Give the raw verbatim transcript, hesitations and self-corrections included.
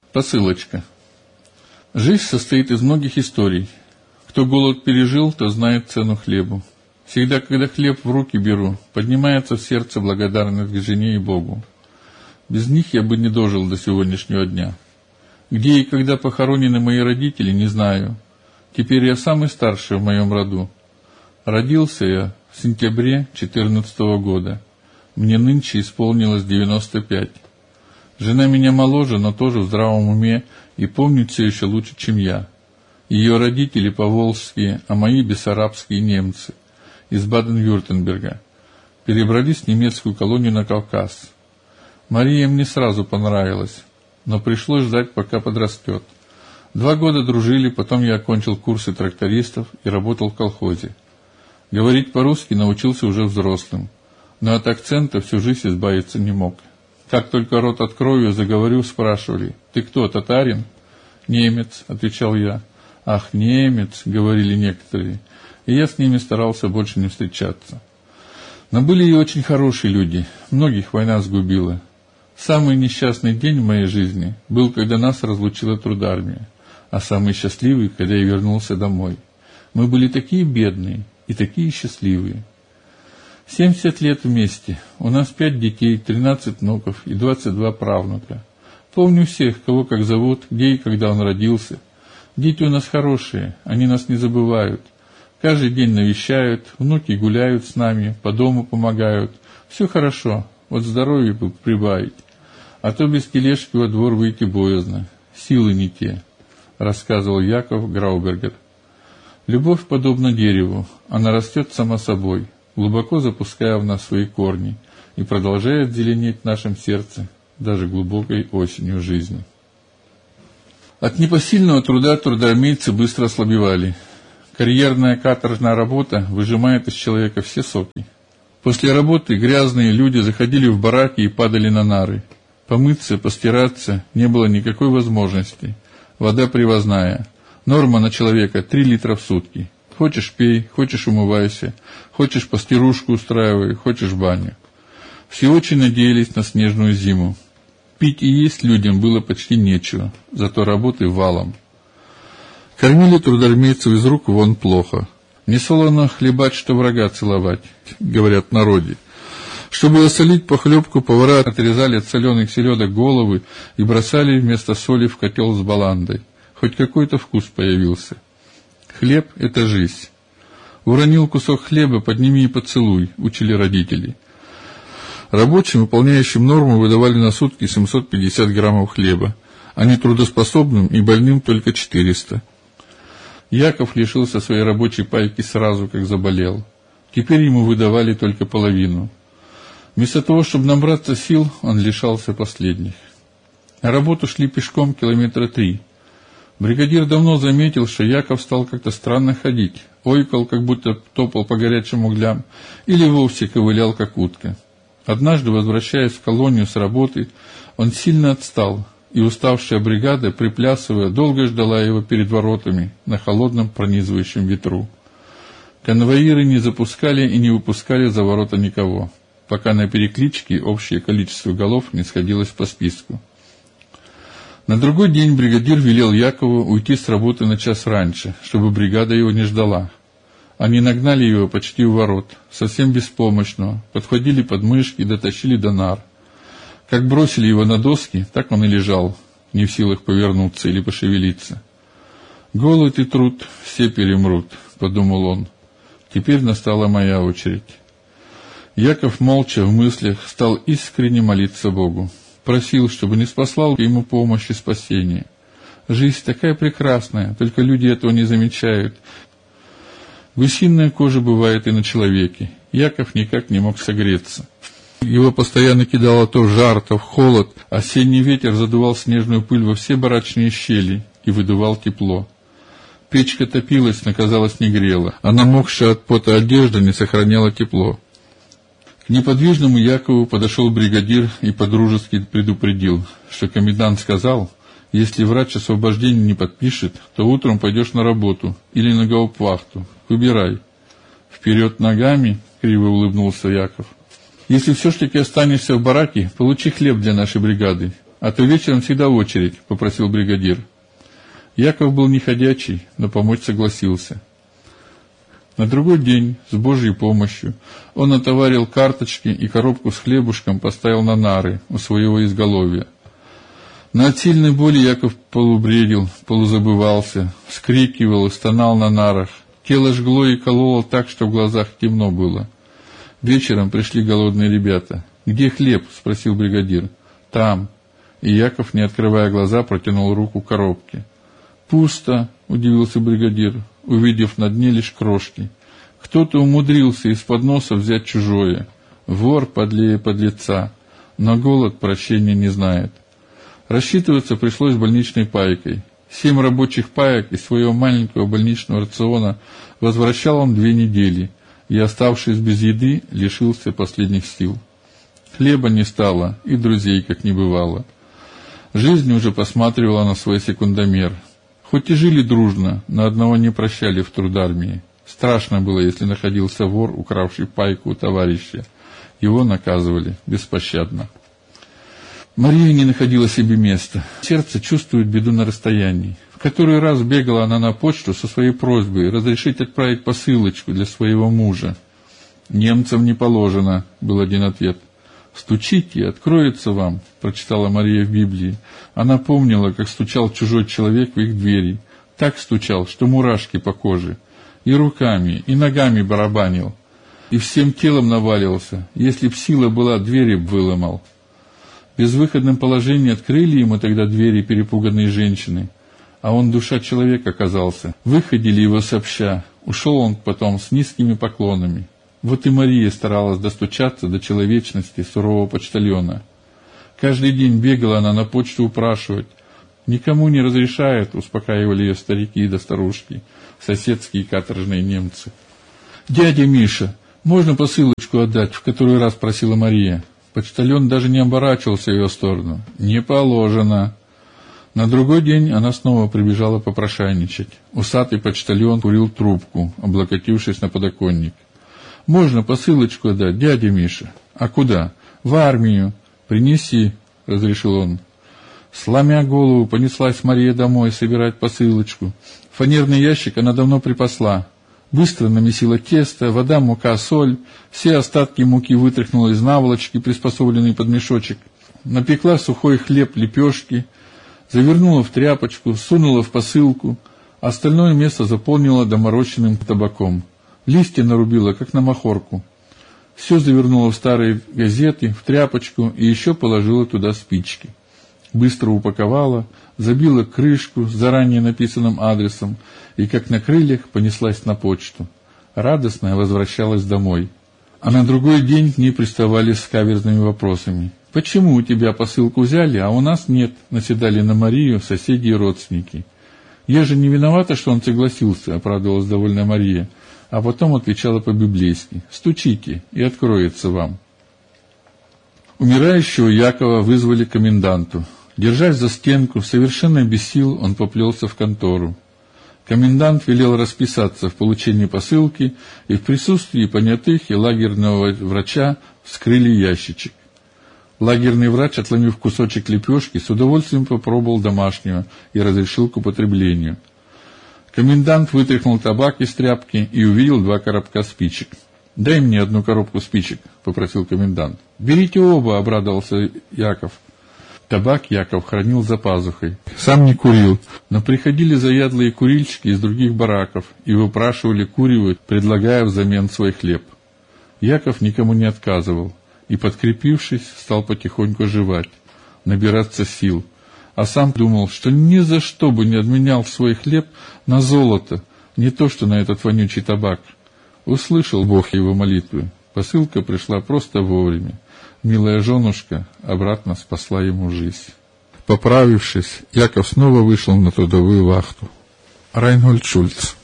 Посылочка. Жизнь состоит из многих историй. Кто голод пережил, то знает цену хлебу. Всегда, когда хлеб в руки беру, поднимается в сердце благодарность к жене и Богу. Без них я бы не дожил до сегодняшнего дня. Где и когда похоронены мои родители, не знаю. Теперь я самый старший в моем роду. Родился я в сентябре четырнадцатого года. Мне нынче исполнилось девяносто пять. Жена меня моложе, но тоже в здравом уме и помнит все еще лучше, чем я. Ее родители поволжские, а мои бессарабские немцы из Баден-Вюртемберга. Перебрались в немецкую колонию на Кавказ. Мария мне сразу понравилась, но пришлось ждать, пока подрастет. Два года дружили, потом я окончил курсы трактористов и работал в колхозе. Говорить по-русски научился уже взрослым, но от акцента всю жизнь избавиться не мог. Как только рот открою, заговорю, спрашивали: «Ты кто, татарин?» «Немец», — отвечал я. «Ах, немец», — говорили некоторые, и я с ними старался больше не встречаться. Но были и очень хорошие люди, многих война сгубила. Самый несчастный день в моей жизни был, когда нас разлучила трудармия, а самый счастливый, когда я вернулся домой. Мы были такие бедные и такие счастливые. Семьдесят лет вместе, у нас пять детей, тринадцать внуков и двадцать два правнука. Помню всех, кого как зовут, где и когда он родился. Дети у нас хорошие, они нас не забывают. Каждый день навещают, внуки гуляют с нами, по дому помогают. Все хорошо, вот здоровье бы прибавить. А то без тележки во двор выйти боязно, силы не те, рассказывал Яков Граубергер. Любовь подобна дереву, она растет сама собой, глубоко запуская в нас свои корни, и продолжает зеленеть в нашем сердце даже глубокой осенью жизни. От непосильного труда трудоармейцы быстро ослабевали. Карьерная каторжная работа выжимает из человека все соки. После работы грязные люди заходили в бараки и падали на нары. Помыться, постираться не было никакой возможности. Вода привозная. Норма на человека три литра в сутки. Хочешь пей, хочешь умывайся, хочешь постирушку устраивай, хочешь баню. Все очень надеялись на снежную зиму. Пить и есть людям было почти нечего, зато работы валом. Кормили трудоармейцев из рук вон плохо. Не солоно хлебать, что врага целовать, говорят в народе. Чтобы осолить похлебку, повара отрезали от соленых селедок головы и бросали вместо соли в котел с баландой. Хоть какой-то вкус появился. Хлеб — это жизнь. Уронил кусок хлеба, подними и поцелуй, учили родители. Рабочим, выполняющим норму, выдавали на сутки семьсот пятьдесят граммов хлеба, а нетрудоспособным и больным только четыреста. Яков лишился своей рабочей пайки сразу, как заболел. Теперь ему выдавали только половину. Вместо того, чтобы набраться сил, он лишался последних. На работу шли пешком километра три. Бригадир давно заметил, что Яков стал как-то странно ходить, ойкал, как будто топал по горячим углям, или вовсе ковылял, как утка. Однажды, возвращаясь в колонию с работы, он сильно отстал, и уставшая бригада, приплясывая, долго ждала его перед воротами на холодном пронизывающем ветру. Конвоиры не запускали и не выпускали за ворота никого, пока на перекличке общее количество голов не сходилось по списку. На другой день бригадир велел Якову уйти с работы на час раньше, чтобы бригада его не ждала. Они нагнали его почти у ворот, совсем беспомощного, подхватили под мышки и дотащили до нар. Как бросили его на доски, так он и лежал, не в силах повернуться или пошевелиться. «Голод и труд все перемрут», — подумал он. «Теперь настала моя очередь». Яков молча в мыслях стал искренне молиться Богу. Просил, чтобы не спаслал ему помощь и спасение. Жизнь такая прекрасная, только люди этого не замечают. Гусиная кожа бывает и на человеке. Яков никак не мог согреться. Его постоянно кидало то в жар, то в холод. Осенний ветер задувал снежную пыль во все барачные щели и выдувал тепло. Печка топилась, но, казалось, не грела, а намокшая от пота одежда не сохраняла тепло. К неподвижному Якову подошел бригадир и подружески предупредил, что комендант сказал: если врач освобождение не подпишет, то утром пойдешь на работу или на гауптвахту. Выбирай. Вперед ногами, криво улыбнулся Яков. Если все ж таки останешься в бараке, получи хлеб для нашей бригады. а то вечером всегда очередь», — попросил бригадир. Яков был не ходячий, но помочь согласился. На другой день, с Божьей помощью, он отоварил карточки и коробку с хлебушком поставил на нары у своего изголовья. Но от сильной боли Яков полубредил, полузабывался, вскрикивал и стонал на нарах. Тело жгло и кололо так, что в глазах темно было. Вечером пришли голодные ребята. «Где хлеб?» — спросил бригадир. «Там». И Яков, не открывая глаза, протянул руку к коробке. «Пусто», — удивился бригадир, увидев на дне лишь крошки. Кто-то умудрился из-под носа взять чужое. Вор подлее подлеца, но голод прощения не знает. Рассчитываться пришлось больничной пайкой. Семь рабочих паек из своего маленького больничного рациона возвращал он две недели, и, оставшись без еды, лишился последних сил. Хлеба не стало, и друзей как не бывало. Жизнь уже посматривала на свой секундомер. Хоть и жили дружно, но одного не прощали в трудармии. Страшно было, если находился вор, укравший пайку у товарища. Его наказывали беспощадно. Мария не находила себе места. Сердце чувствует беду на расстоянии. В который раз бегала она на почту со своей просьбой разрешить отправить посылочку для своего мужа. «Немцам не положено», — был один ответ. «Стучите, откроется вам», — прочитала Мария в Библии. Она помнила, как стучал чужой человек в их двери. Так стучал, что мурашки по коже. И руками, и ногами барабанил. И всем телом наваливался. Если б сила была, двери б выломал. В безвыходном положении открыли ему тогда двери перепуганные женщины. А он душа человека оказался. Выходили его сообща. Ушел он потом с низкими поклонами. Вот и Мария старалась достучаться до человечности сурового почтальона. Каждый день бегала она на почту упрашивать. Никому не разрешают, успокаивали ее старики да старушки, соседские каторжные немцы. «Дядя Миша, можно посылочку отдать?» — в который раз просила Мария. Почтальон даже не оборачивался в ее сторону. «Не положено». На другой день она снова прибежала попрошайничать. Усатый почтальон курил трубку, облокотившись на подоконник. «Можно посылочку отдать, дядя Миша?» «А куда?» «В армию». «Принеси», — разрешил он. Сломя голову, понеслась Мария домой собирать посылочку. Фанерный ящик она давно припасла. Быстро намесила тесто, вода, мука, соль. Все остатки муки вытряхнула из наволочки, приспособленной под мешочек. Напекла сухой хлеб, лепешки, завернула в тряпочку, сунула в посылку. Остальное место заполнила доморощенным табаком. Листья нарубила, как на махорку. Все завернула в старые газеты, в тряпочку и еще положила туда спички. Быстро упаковала, забила крышку с заранее написанным адресом и, как на крыльях, понеслась на почту. Радостная возвращалась домой. А на другой день к ней приставали с каверзными вопросами. «Почему у тебя посылку взяли, а у нас нет?» — наседали на Марию соседи и родственники. «Я же не виновата, что он согласился», — оправдывалась довольная Мария, а потом отвечала по-библейски: «Стучите, и откроется вам». Умирающего Якова вызвали к коменданту. Держась за стенку, совершенно без сил, он поплелся в контору. Комендант велел расписаться в получении посылки, и в присутствии понятых и лагерного врача вскрыли ящичек. Лагерный врач, отломив кусочек лепешки, с удовольствием попробовал домашнего и разрешил к употреблению. Комендант вытряхнул табак из тряпки и увидел два коробка спичек. «Дай мне одну коробку спичек», — попросил комендант. «Берите оба», — обрадовался Яков. Табак Яков хранил за пазухой. Сам не курил, но приходили заядлые курильщики из других бараков и выпрашивали курево, предлагая взамен свой хлеб. Яков никому не отказывал и, подкрепившись, стал потихоньку жевать, набираться сил, а сам думал, что ни за что бы не обменял свой хлеб на золото, не то что на этот вонючий табак. Услышал Бог его молитвы. Посылка пришла просто вовремя. Милая женушка обратно спасла ему жизнь. Поправившись, Яков снова вышел на трудовую вахту. Райнгольд Шульц.